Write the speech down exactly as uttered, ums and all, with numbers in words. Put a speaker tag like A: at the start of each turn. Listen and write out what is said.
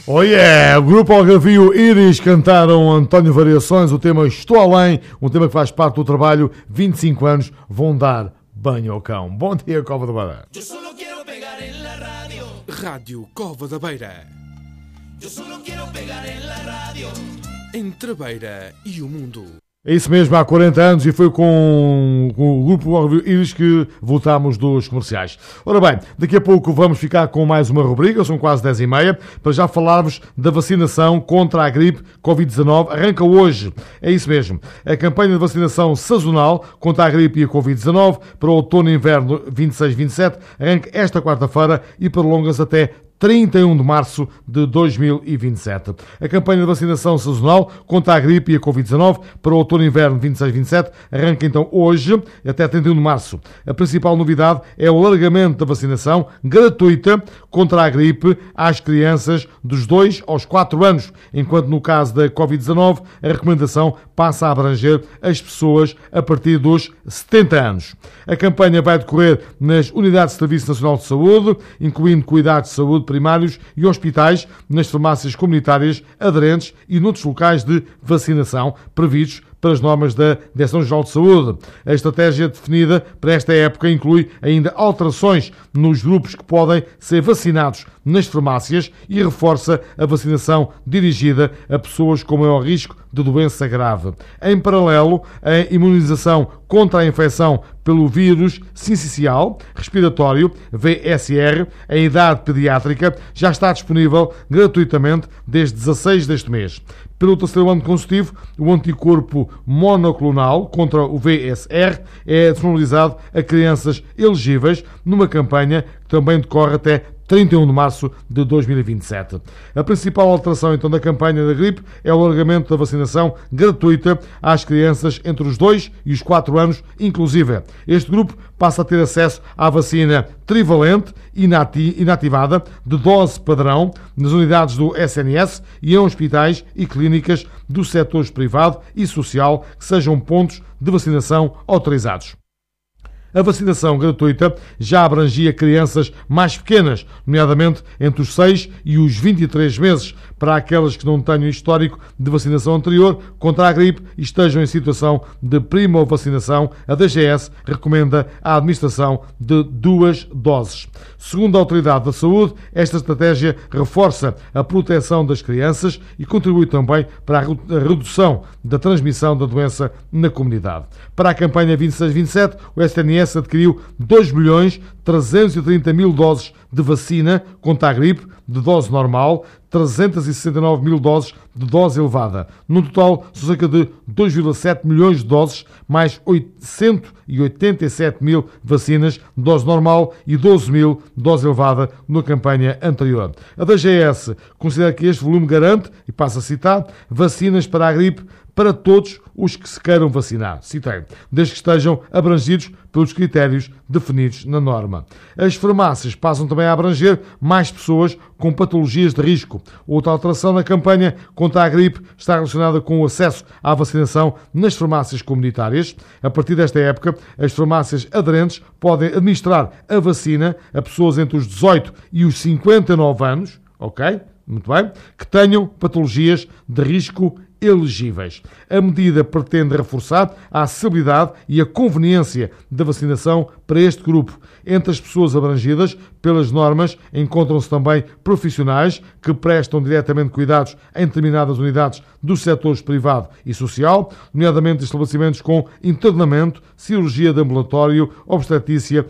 A: Oh yeah! O grupo Algarvio Iris cantaram António Variações, o tema Estou Além, um tema que faz parte do trabalho vinte e cinco anos, vão dar banho ao cão. Bom dia, Cova da Beira.
B: Eu só quero pegar em la rádio.
C: Rádio Cova da Beira.
B: Eu só quero pegar em la rádio.
C: Entre a Beira e o mundo.
A: É isso mesmo, há quarenta anos, e foi com, com o grupo Algarvio Iris que voltámos dos comerciais. Ora bem, daqui a pouco vamos ficar com mais uma rubrica, são quase dez e meia, para já falarmos da vacinação contra a gripe covid dezanove. Arranca hoje, é isso mesmo, a campanha de vacinação sazonal contra a gripe e a covid dezanove para o outono e inverno vinte e seis vinte e sete, arranca esta quarta-feira e prolonga-se até trinta e um de março de dois mil e vinte e sete. A campanha de vacinação sazonal contra a gripe e a covid dezanove para o outono e inverno vinte e seis vinte e sete arranca então hoje até trinta e um de março. A principal novidade é o alargamento da vacinação gratuita contra a gripe às crianças dos dois aos quatro anos, enquanto no caso da covid dezanove a recomendação passa a abranger as pessoas a partir dos setenta anos. A campanha vai decorrer nas unidades de Serviço Nacional de Saúde, incluindo cuidados de saúde primários e hospitais, nas farmácias comunitárias aderentes e noutros locais de vacinação previstos para as normas da Direção-Geral de Saúde. A estratégia definida para esta época inclui ainda alterações nos grupos que podem ser vacinados nas farmácias e reforça a vacinação dirigida a pessoas com maior risco de doença grave. Em paralelo, a imunização contra a infecção pelo vírus sincicial respiratório, V S R, em idade pediátrica, já está disponível gratuitamente desde dezasseis deste mês. Pelo terceiro ano consecutivo, o anticorpo monoclonal contra o V S R é disponibilizado a crianças elegíveis numa campanha que também decorre até trinta e um de março de dois mil e vinte e sete. A principal alteração então da campanha da gripe é o alargamento da vacinação gratuita às crianças entre os dois e os quatro anos, inclusive. Este grupo passa a ter acesso à vacina trivalente inativada de dose padrão nas unidades do S N S e em hospitais e clínicas do setor privado e social que sejam pontos de vacinação autorizados. A vacinação gratuita já abrangia crianças mais pequenas, nomeadamente entre os seis e os vinte e três meses, para aquelas que não tenham histórico de vacinação anterior contra a gripe e estejam em situação de primovacinação. A D G S recomenda a administração de duas doses. Segundo a Autoridade da Saúde, esta estratégia reforça a proteção das crianças e contribui também para a redução da transmissão da doença na comunidade. Para a campanha vinte e seis vinte e sete, o S N S adquiriu dois milhões trezentos e trinta mil doses de vacina contra a gripe de dose normal, trezentos e sessenta e nove mil doses de dose elevada. No total, são cerca de dois vírgula sete milhões de doses, mais oitocentos e oitenta e sete mil vacinas de dose normal e doze mil de dose elevada na campanha anterior. A D G S considera que este volume garante, e passa a citar, vacinas para a gripe para todos os que se queiram vacinar, citei, desde que estejam abrangidos pelos critérios definidos na norma. As farmácias passam também a abranger mais pessoas com patologias de risco. Outra alteração na campanha contra a gripe está relacionada com o acesso à vacinação nas farmácias comunitárias. A partir desta época, as farmácias aderentes podem administrar a vacina a pessoas entre os dezoito e os cinquenta e nove anos, ok? Muito bem, que tenham patologias de risco elegíveis. A medida pretende reforçar a acessibilidade e a conveniência da vacinação para este grupo. Entre as pessoas abrangidas pelas normas encontram-se também profissionais que prestam diretamente cuidados em determinadas unidades dos setores privado e social, nomeadamente estabelecimentos com internamento, cirurgia de ambulatório, obstetrícia